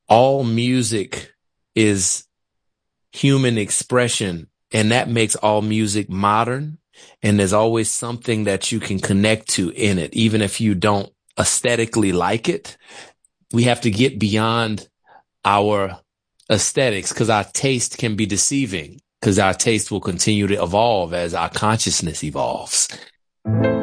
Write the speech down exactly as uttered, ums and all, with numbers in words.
all music is human expression, and that makes all music modern. And there's always something that you can connect to in it, even if you don't aesthetically like it. We have to get beyond our aesthetics, because our taste can be deceiving, because our taste will continue to evolve as our consciousness evolves.